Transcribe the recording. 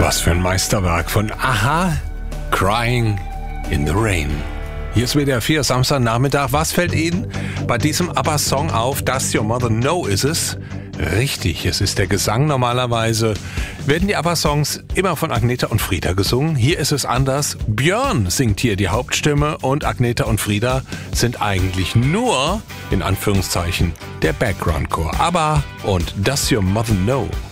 Was für ein Meisterwerk von Aha, Crying in the Rain. Hier ist WDR 4 Samstagnachmittag. Was fällt Ihnen bei diesem ABBA-Song auf? Does Your Mother Know is es? Richtig, es ist der Gesang. Normalerweise werden die ABBA-Songs immer von Agneta und Frieda gesungen. Hier ist es anders. Björn singt hier die Hauptstimme und Agneta und Frieda sind eigentlich nur, in Anführungszeichen, der Background-Chor. ABBA und Does Your Mother Know?